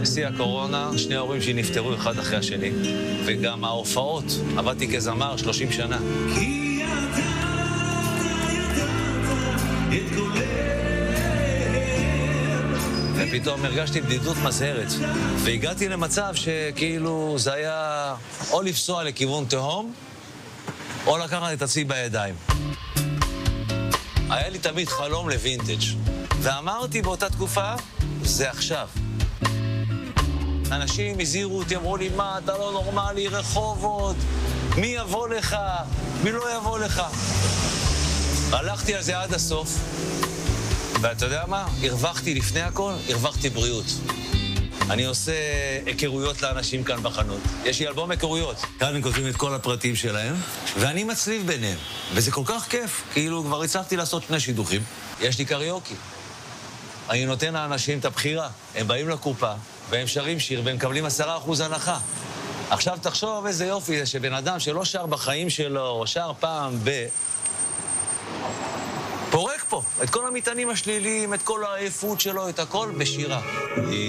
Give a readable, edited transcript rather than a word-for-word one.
בשיא הקורונה, שני ההורים שלי נפטרו אחד אחרי השני, וגם ההופעות, עבדתי כזמר 30 שנה. כי ידעת את קולך, ופתאום הרגשתי בדידות מזהרת, והגעתי למצב שכאילו זה היה או לפסוע לכיוון תהום, או לקחת את עצמי בידיים. היה לי תמיד חלום לווינטג', ואמרתי באותה תקופה, זה עכשיו. אנשים הזהירו אותי, אמרו לי, מה, אתה לא נורמלי, רחובות, מי יבוא לך, מי לא יבוא לך. הלכתי על זה עד הסוף, ואתה יודע מה? הרווחתי לפני הכל, הרווחתי בריאות. אני עושה היכרויות לאנשים כאן בחנות. יש לי אלבום היכרויות. כאן הם כותבים את כל הפרטים שלהם, ואני מצליב ביניהם. וזה כל כך כיף, כאילו כבר הצלחתי לעשות 2 שידוכים. יש לי קריוקי. אני נותן לאנשים את הבחירה. הם באים לקופה, והם שרים שיר, והם מקבלים 10% הנחה. עכשיו תחשוב איזה יופי זה שבן אדם שלא שר בחיים שלו, או שר פעם פורק פה את כל המטענים השליליים, את כל העייפות שלו, את הכל בשירה.